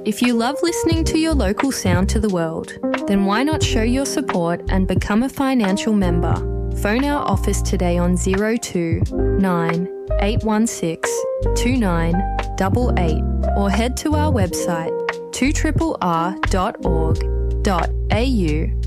If you love listening to your local sound to the world, then why not show your support and become a financial member? Phone our office today on 02 9 816 2988 or head to our website 2rrr.org.au